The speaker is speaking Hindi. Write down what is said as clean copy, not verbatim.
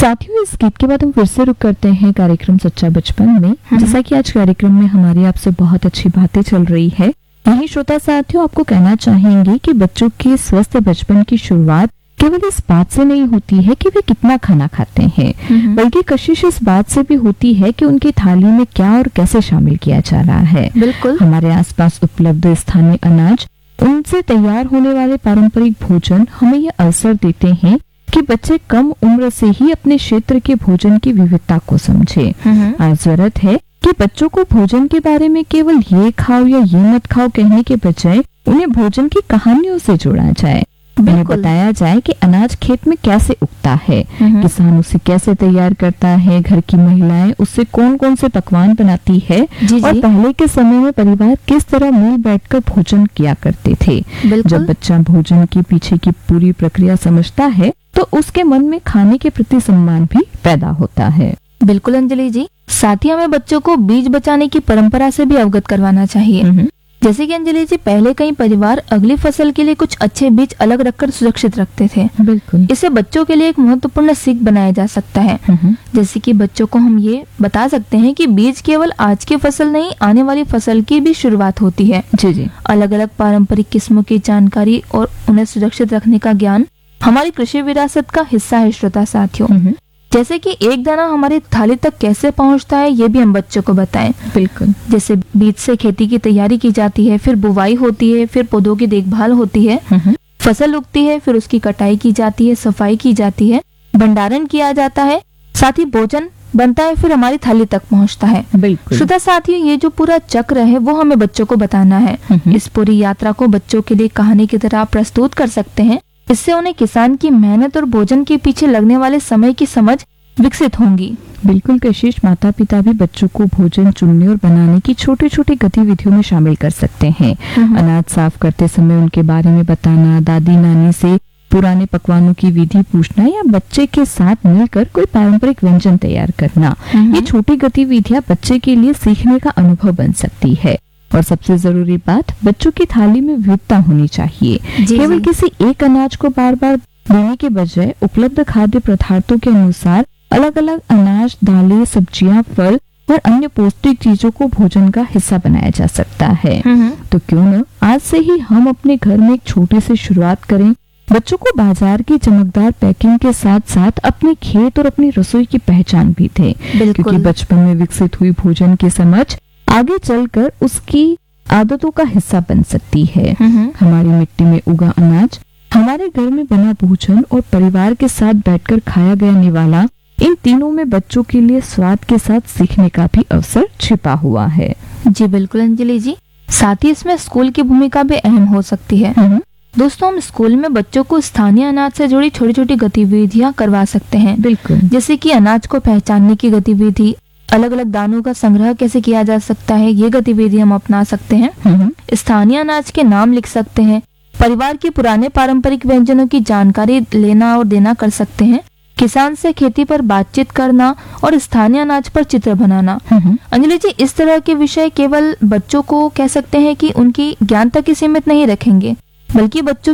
साथियों, इस गीत के बाद हम फिर से रुक करते हैं कार्यक्रम सच्चा बचपन में। जैसा कि आज कार्यक्रम में हमारी आपसे बहुत अच्छी बातें चल रही है, यही श्रोता साथियों आपको कहना चाहेंगे कि बच्चों के स्वस्थ बचपन की शुरुआत केवल इस बात से नहीं होती है कि वे कितना खाना खाते हैं, बल्कि कशिश इस बात से भी होती है कि उनकी थाली में क्या और कैसे शामिल किया जा रहा है। बिल्कुल। हमारे आसपास उपलब्ध स्थानीय अनाज, उनसे तैयार होने वाले पारंपरिक भोजन हमें यह अवसर देते हैं कि बच्चे कम उम्र से ही अपने क्षेत्र के भोजन की विविधता को समझे। आज जरूरत है कि बच्चों को भोजन के बारे में केवल ये खाओ या ये मत खाओ कहने के बजाय उन्हें भोजन की कहानियों से जोड़ा जाए। उन्हें बताया जाए कि अनाज खेत में कैसे उगता है, किसान उसे कैसे तैयार करता है, घर की महिलाएं उससे कौन कौन से पकवान बनाती है और पहले के समय में परिवार किस तरह मिल बैठकर भोजन किया करते थे। जब बच्चा भोजन के पीछे की पूरी प्रक्रिया समझता है तो उसके मन में खाने के प्रति सम्मान भी पैदा होता है। बिल्कुल अंजलि जी, साथ ही हमें बच्चों को बीज बचाने की परंपरा से भी अवगत करवाना चाहिए। जैसे कि अंजलि जी, पहले कई परिवार अगली फसल के लिए कुछ अच्छे बीज अलग रखकर सुरक्षित रखते थे। बिल्कुल। इससे बच्चों के लिए एक महत्वपूर्ण सीख बनाया जा सकता है। जैसे कि बच्चों को हम ये बता सकते हैं कि बीज केवल आज की फसल नहीं, आने वाली फसल की भी शुरुआत होती है। जी। अलग अलग पारंपरिक किस्मों की जानकारी और उन्हें सुरक्षित रखने का ज्ञान हमारी कृषि विरासत का हिस्सा है। श्रोता साथियों, जैसे कि एक दाना हमारी थाली तक कैसे पहुंचता है, ये भी हम बच्चों को बताएं। बिल्कुल। जैसे बीज से खेती की तैयारी की जाती है, फिर बुवाई होती है, फिर पौधों की देखभाल होती है, फसल उगती है, फिर उसकी कटाई की जाती है, सफाई की जाती है, भंडारण किया जाता है, साथ ही भोजन बनता है, फिर हमारी थाली तक पहुंचता है। बिल्कुल। श्रोता साथियों, ये जो पूरा चक्र है वो हमें बच्चों को बताना है। इस पूरी यात्रा को बच्चों के लिए कहानी की तरह प्रस्तुत कर सकते हैं। इससे उन्हें किसान की मेहनत और भोजन के पीछे लगने वाले समय की समझ विकसित होंगी। बिल्कुल कशिश, माता पिता भी बच्चों को भोजन चुनने और बनाने की छोटी छोटी गतिविधियों में शामिल कर सकते हैं। अनाज साफ करते समय उनके बारे में बताना, दादी नानी से पुराने पकवानों की विधि पूछना या बच्चे के साथ मिलकर कोई पारंपरिक व्यंजन तैयार करना, ये छोटी गतिविधियां बच्चे के लिए सीखने का अनुभव बन सकती है। और सबसे जरूरी बात, बच्चों की थाली में विविधता होनी चाहिए। केवल किसी एक अनाज को बार बार देने के बजाय उपलब्ध खाद्य पदार्थों के अनुसार अलग अलग अनाज, दालें, सब्जियां, फल और अन्य पौष्टिक चीजों को भोजन का हिस्सा बनाया जा सकता है। तो क्यों न आज से ही हम अपने घर में एक छोटे से शुरुआत करें। बच्चों को बाजार की चमकदार पैकिंग के साथ साथ अपने खेत और अपनी रसोई की पहचान भी थे, क्योंकि बचपन में विकसित हुई भोजन की समझ आगे चलकर उसकी आदतों का हिस्सा बन सकती है। हमारी मिट्टी में उगा अनाज, हमारे घर में बना भोजन और परिवार के साथ बैठकर खाया गया निवाला, इन तीनों में बच्चों के लिए स्वाद के साथ सीखने का भी अवसर छिपा हुआ है। जी बिल्कुल अंजलि जी, साथ ही इसमें स्कूल की भूमिका भी अहम हो सकती है। दोस्तों, हम स्कूल में बच्चों को स्थानीय अनाज से जुड़ी छोटी छोटी गतिविधियां करवा सकते हैं। बिल्कुल। जैसे कि अनाज को पहचानने की गतिविधि, अलग अलग दानों का संग्रह कैसे किया जा सकता है, ये गतिविधि हम अपना सकते हैं। स्थानीय अनाज के नाम लिख सकते हैं, परिवार के पुराने पारंपरिक व्यंजनों की जानकारी लेना और देना कर सकते हैं, किसान से खेती पर बातचीत करना और स्थानीय अनाज पर चित्र बनाना। अंजलि जी, इस तरह के विषय केवल बच्चों को कह सकते हैं कि उनकी ज्ञान तक ही सीमित नहीं रखेंगे, बल्कि बच्चों